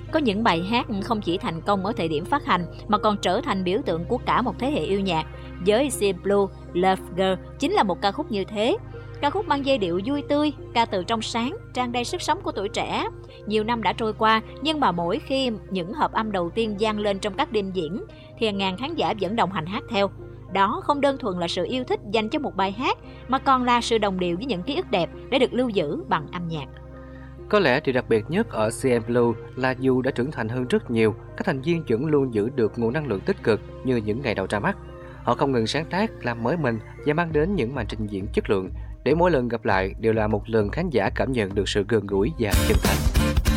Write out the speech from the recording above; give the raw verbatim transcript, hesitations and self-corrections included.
Có những bài hát không chỉ thành công ở thời điểm phát hành mà còn trở thành biểu tượng của cả một thế hệ yêu nhạc. Với xê em Blue, Love Girl chính là một ca khúc như thế. Ca khúc mang giai điệu vui tươi, ca từ trong sáng, tràn đầy sức sống của tuổi trẻ. Nhiều năm đã trôi qua, nhưng mà mỗi khi những hợp âm đầu tiên vang lên trong các đêm diễn, thì hàng ngàn khán giả vẫn đồng hành hát theo. Đó không đơn thuần là sự yêu thích dành cho một bài hát, mà còn là sự đồng điệu với những ký ức đẹp để được lưu giữ bằng âm nhạc. Có lẽ điều đặc biệt nhất ở xê em Blue là dù đã trưởng thành hơn rất nhiều, các thành viên vẫn luôn giữ được nguồn năng lượng tích cực như những ngày đầu ra mắt. Họ không ngừng sáng tác, làm mới mình và mang đến những màn trình diễn chất lượng, để mỗi lần gặp lại đều là một lần khán giả cảm nhận được sự gần gũi và chân thành.